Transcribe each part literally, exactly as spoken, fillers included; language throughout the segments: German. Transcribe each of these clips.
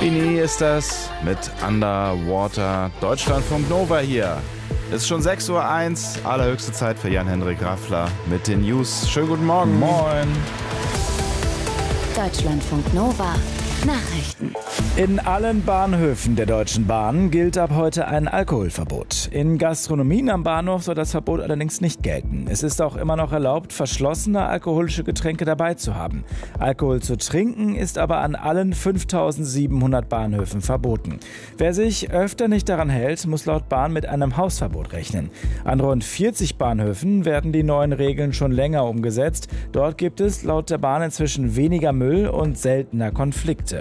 Wie nie ist das mit Underwater. Deutschlandfunk Nova hier. Es ist schon sechs Uhr eins, allerhöchste Zeit für Jan-Henrik Raffler mit den News. Schönen guten Morgen. Moin. Deutschlandfunk Nova. Nachrichten. In allen Bahnhöfen der Deutschen Bahn gilt ab heute ein Alkoholverbot. In Gastronomien am Bahnhof soll das Verbot allerdings nicht gelten. Es ist auch immer noch erlaubt, verschlossene alkoholische Getränke dabei zu haben. Alkohol zu trinken ist aber an allen fünftausendsiebenhundert Bahnhöfen verboten. Wer sich öfter nicht daran hält, muss laut Bahn mit einem Hausverbot rechnen. An rund vierzig Bahnhöfen werden die neuen Regeln schon länger umgesetzt. Dort gibt es laut der Bahn inzwischen weniger Müll und seltener Konflikte.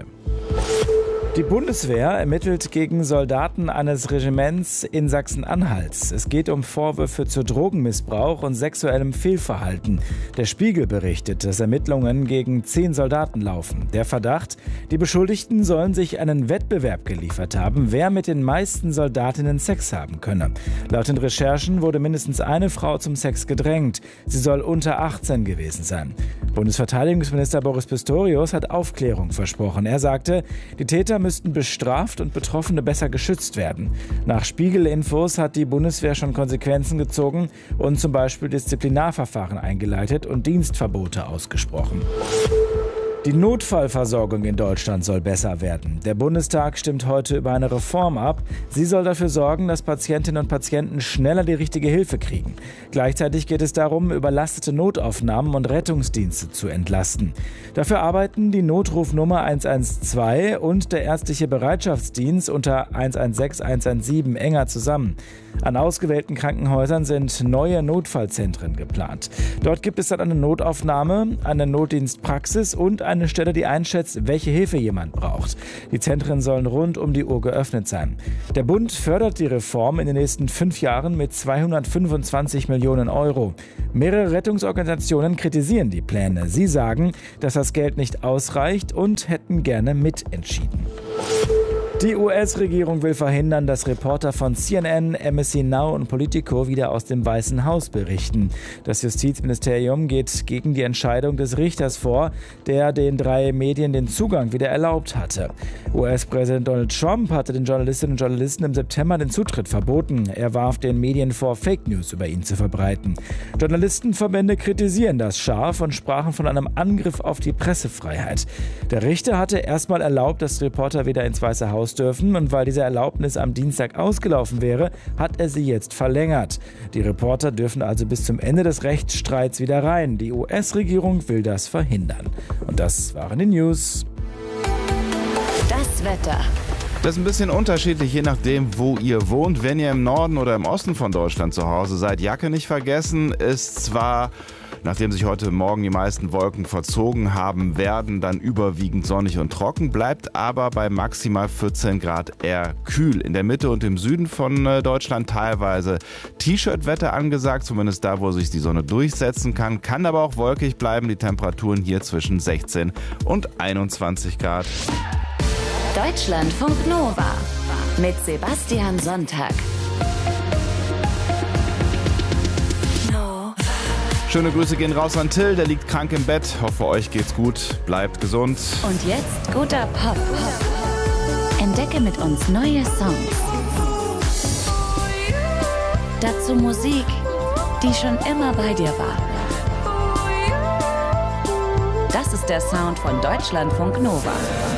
Die Bundeswehr ermittelt gegen Soldaten eines Regiments in Sachsen-Anhalt. Es geht um Vorwürfe zu Drogenmissbrauch und sexuellem Fehlverhalten. Der Spiegel berichtet, dass Ermittlungen gegen zehn Soldaten laufen. Der Verdacht: Die Beschuldigten sollen sich einen Wettbewerb geliefert haben, wer mit den meisten Soldatinnen Sex haben könne. Laut den Recherchen wurde mindestens eine Frau zum Sex gedrängt. Sie soll unter achtzehn gewesen sein. Bundesverteidigungsminister Boris Pistorius hat Aufklärung versprochen. Er sagte, die Täter müssten bestraft und Betroffene besser geschützt werden. Nach Spiegel-Infos hat die Bundeswehr schon Konsequenzen gezogen und zum Beispiel Disziplinarverfahren eingeleitet und Dienstverbote ausgesprochen. Die Notfallversorgung in Deutschland soll besser werden. Der Bundestag stimmt heute über eine Reform ab. Sie soll dafür sorgen, dass Patientinnen und Patienten schneller die richtige Hilfe kriegen. Gleichzeitig geht es darum, überlastete Notaufnahmen und Rettungsdienste zu entlasten. Dafür arbeiten die Notrufnummer eins eins zwei und der ärztliche Bereitschaftsdienst unter eins eins sechs, eins eins sieben enger zusammen. An ausgewählten Krankenhäusern sind neue Notfallzentren geplant. Dort gibt es dann eine Notaufnahme, eine Notdienstpraxis und eine Stelle, die einschätzt, welche Hilfe jemand braucht. Die Zentren sollen rund um die Uhr geöffnet sein. Der Bund fördert die Reform in den nächsten fünf Jahren mit zweihundertfünfundzwanzig Millionen Euro. Mehrere Rettungsorganisationen kritisieren die Pläne. Sie sagen, dass das Geld nicht ausreicht und hätten gerne mitentschieden. Die U S-Regierung will verhindern, dass Reporter von C N N, M S C Now und Politico wieder aus dem Weißen Haus berichten. Das Justizministerium geht gegen die Entscheidung des Richters vor, der den drei Medien den Zugang wieder erlaubt hatte. U S-Präsident Donald Trump hatte den Journalistinnen und Journalisten im September den Zutritt verboten. Er warf den Medien vor, Fake News über ihn zu verbreiten. Journalistenverbände kritisieren das scharf und sprachen von einem Angriff auf die Pressefreiheit. Der Richter hatte erstmal erlaubt, dass Reporter wieder ins Weiße Haus dürfen, und weil diese Erlaubnis am Dienstag ausgelaufen wäre, hat er sie jetzt verlängert. Die Reporter dürfen also bis zum Ende des Rechtsstreits wieder rein. Die U S-Regierung will das verhindern. Und das waren die News. Das Wetter. Das ist ein bisschen unterschiedlich, je nachdem, wo ihr wohnt. Wenn ihr im Norden oder im Osten von Deutschland zu Hause seid, Jacke nicht vergessen. Ist zwar, nachdem sich heute Morgen die meisten Wolken verzogen haben werden, dann überwiegend sonnig und trocken, bleibt aber bei maximal vierzehn Grad eher kühl. In der Mitte und im Süden von Deutschland teilweise T-Shirt-Wetter angesagt, zumindest da, wo sich die Sonne durchsetzen kann. Kann aber auch wolkig bleiben, die Temperaturen hier zwischen sechzehn und einundzwanzig Grad. Deutschlandfunk Nova mit Sebastian Sonntag. Schöne Grüße gehen raus an Till, der liegt krank im Bett. Hoffe, euch geht's gut, bleibt gesund. Und jetzt guter Pop. Entdecke mit uns neue Songs. Dazu Musik, die schon immer bei dir war. Das ist der Sound von Deutschlandfunk Nova.